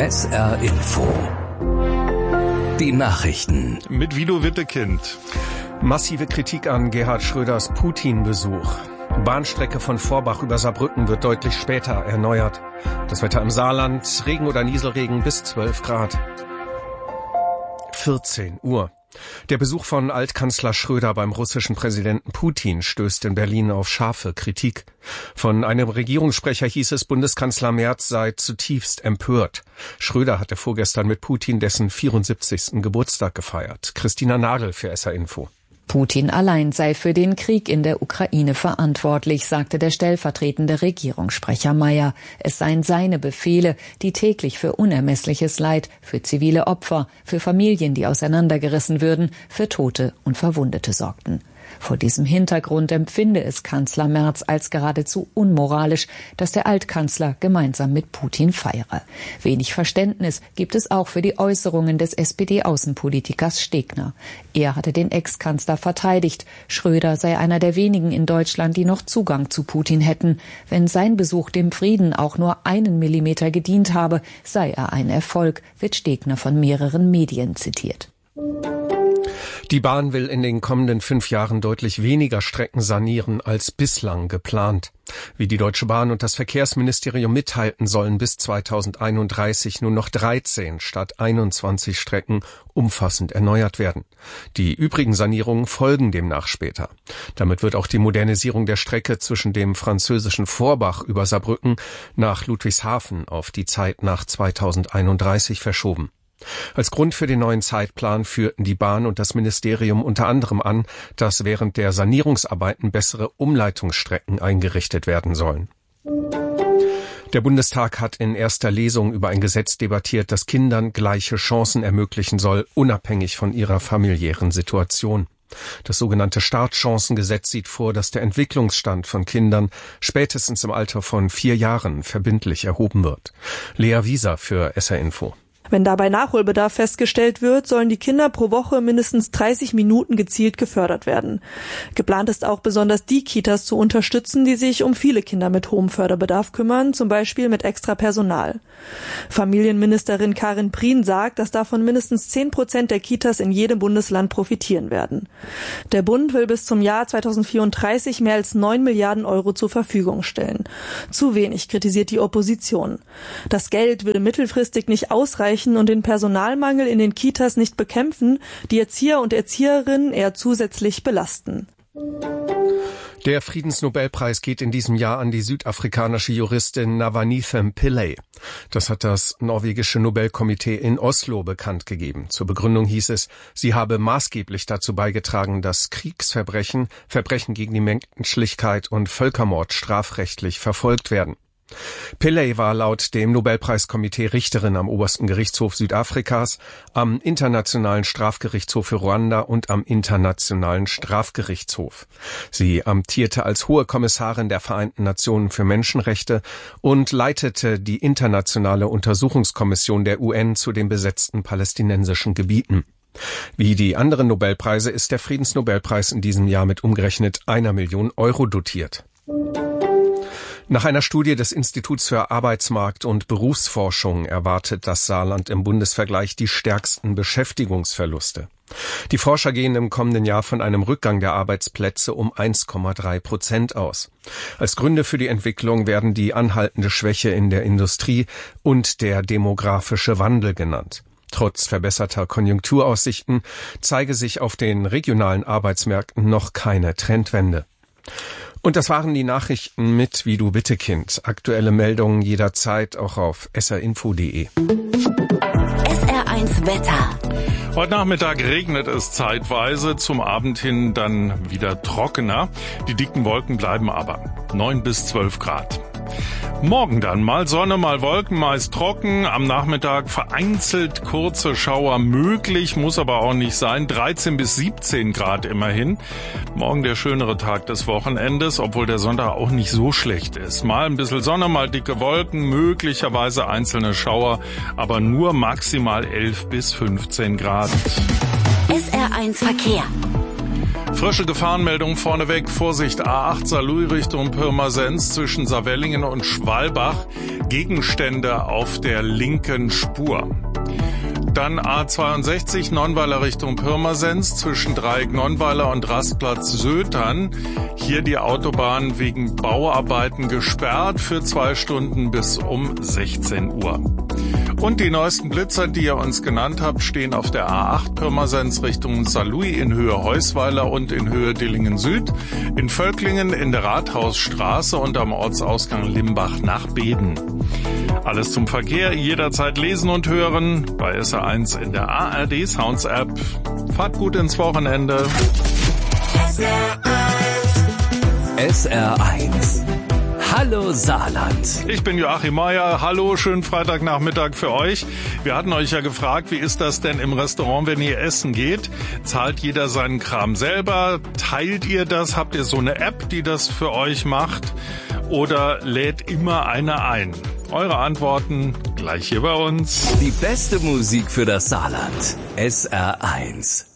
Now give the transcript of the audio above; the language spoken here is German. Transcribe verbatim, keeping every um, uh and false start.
S R Info. Die Nachrichten. Mit Guido Wittekind. Massive Kritik an Gerhard Schröders Putin-Besuch. Bahnstrecke von Vorbach über Saarbrücken wird deutlich später erneuert. Das Wetter im Saarland, Regen oder Nieselregen bis zwölf Grad. vierzehn Uhr. Der Besuch von Altkanzler Schröder beim russischen Präsidenten Putin stößt in Berlin auf scharfe Kritik. Von einem Regierungssprecher hieß es, Bundeskanzler Merz sei zutiefst empört. Schröder hatte vorgestern mit Putin dessen vierundsiebzigsten Geburtstag gefeiert. Christina Nagel für S R Info. Putin allein sei für den Krieg in der Ukraine verantwortlich, sagte der stellvertretende Regierungssprecher Mayer. Es seien seine Befehle, die täglich für unermessliches Leid, für zivile Opfer, für Familien, die auseinandergerissen würden, für Tote und Verwundete sorgten. Vor diesem Hintergrund empfinde es Kanzler Merz als geradezu unmoralisch, dass der Altkanzler gemeinsam mit Putin feiere. Wenig Verständnis gibt es auch für die Äußerungen des S P D-Außenpolitikers Stegner. Er hatte den Ex-Kanzler verteidigt. Schröder sei einer der wenigen in Deutschland, die noch Zugang zu Putin hätten. Wenn sein Besuch dem Frieden auch nur einen Millimeter gedient habe, sei er ein Erfolg, wird Stegner von mehreren Medien zitiert. Die Bahn will in den kommenden fünf Jahren deutlich weniger Strecken sanieren als bislang geplant. Wie die Deutsche Bahn und das Verkehrsministerium mitteilten, sollen bis zweitausendeinunddreißig nur noch dreizehn statt einundzwanzig Strecken umfassend erneuert werden. Die übrigen Sanierungen folgen demnach später. Damit wird auch die Modernisierung der Strecke zwischen dem französischen Vorbach über Saarbrücken nach Ludwigshafen auf die Zeit nach zweitausendeinunddreißig verschoben. Als Grund für den neuen Zeitplan führten die Bahn und das Ministerium unter anderem an, dass während der Sanierungsarbeiten bessere Umleitungsstrecken eingerichtet werden sollen. Der Bundestag hat in erster Lesung über ein Gesetz debattiert, das Kindern gleiche Chancen ermöglichen soll, unabhängig von ihrer familiären Situation. Das sogenannte Startchancengesetz sieht vor, dass der Entwicklungsstand von Kindern spätestens im Alter von vier Jahren verbindlich erhoben wird. Lea Wieser für S R Info. Wenn dabei Nachholbedarf festgestellt wird, sollen die Kinder pro Woche mindestens dreißig Minuten gezielt gefördert werden. Geplant ist auch besonders die Kitas zu unterstützen, die sich um viele Kinder mit hohem Förderbedarf kümmern, zum Beispiel mit extra Personal. Familienministerin Karin Prien sagt, dass davon mindestens zehn Prozent der Kitas in jedem Bundesland profitieren werden. Der Bund will bis zum Jahr zweitausendvierunddreißig mehr als neun Milliarden Euro zur Verfügung stellen. Zu wenig, kritisiert die Opposition. Das Geld würde mittelfristig nicht ausreichen und den Personalmangel in den Kitas nicht bekämpfen, die Erzieher und Erzieherinnen eher zusätzlich belasten. Der Friedensnobelpreis geht in diesem Jahr an die südafrikanische Juristin Navanithem Pillay. Das hat das norwegische Nobelkomitee in Oslo bekannt gegeben. Zur Begründung hieß es, sie habe maßgeblich dazu beigetragen, dass Kriegsverbrechen, Verbrechen gegen die Menschlichkeit und Völkermord strafrechtlich verfolgt werden. Pillay war laut dem Nobelpreiskomitee Richterin am obersten Gerichtshof Südafrikas, am Internationalen Strafgerichtshof für Ruanda und am Internationalen Strafgerichtshof. Sie amtierte als Hohe Kommissarin der Vereinten Nationen für Menschenrechte und leitete die internationale Untersuchungskommission der U N zu den besetzten palästinensischen Gebieten. Wie die anderen Nobelpreise ist der Friedensnobelpreis in diesem Jahr mit umgerechnet einer Million Euro dotiert. Nach einer Studie des Instituts für Arbeitsmarkt- und Berufsforschung erwartet das Saarland im Bundesvergleich die stärksten Beschäftigungsverluste. Die Forscher gehen im kommenden Jahr von einem Rückgang der Arbeitsplätze um eins Komma drei Prozent aus. Als Gründe für die Entwicklung werden die anhaltende Schwäche in der Industrie und der demografische Wandel genannt. Trotz verbesserter Konjunkturaussichten zeige sich auf den regionalen Arbeitsmärkten noch keine Trendwende. Und das waren die Nachrichten mit Guido Wittekind. Aktuelle Meldungen jederzeit auch auf s r info punkt d e. S R eins Wetter. Heute Nachmittag regnet es zeitweise, zum Abend hin dann wieder trockener. Die dicken Wolken bleiben aber. neun bis zwölf Grad. Morgen dann mal Sonne, mal Wolken, meist trocken. Am Nachmittag vereinzelt kurze Schauer möglich, muss aber auch nicht sein. dreizehn bis siebzehn Grad immerhin. Morgen der schönere Tag des Wochenendes, obwohl der Sonntag auch nicht so schlecht ist. Mal ein bisschen Sonne, mal dicke Wolken, möglicherweise einzelne Schauer, aber nur maximal elf bis fünfzehn Grad. S R eins Verkehr. Frische Gefahrenmeldung vorneweg. Vorsicht, A acht Saarlouis Richtung Pirmasens zwischen Saarwellingen und Schwalbach. Gegenstände auf der linken Spur. Dann A zweiundsechzig Nonnweiler Richtung Pirmasens zwischen Dreieck Nonnweiler und Rastplatz Sötern. Hier die Autobahn wegen Bauarbeiten gesperrt für zwei Stunden bis um sechzehn Uhr. Und die neuesten Blitzer, die ihr uns genannt habt, stehen auf der A acht Pirmasens Richtung Saarlouis in Höhe Heusweiler und in Höhe Dillingen Süd, in Völklingen in der Rathausstraße und am Ortsausgang Limbach nach Beden. Alles zum Verkehr, jederzeit lesen und hören bei S R eins in der A R D Sounds App. Fahrt gut ins Wochenende. S R eins. Hallo Saarland. Ich bin Joachim Meier. Hallo, schönen Freitagnachmittag für euch. Wir hatten euch ja gefragt, wie ist das denn im Restaurant, wenn ihr essen geht? Zahlt jeder seinen Kram selber? Teilt ihr das? Habt ihr so eine App, die das für euch macht? Oder lädt immer einer ein? Eure Antworten gleich hier bei uns. Die beste Musik für das Saarland. S R eins.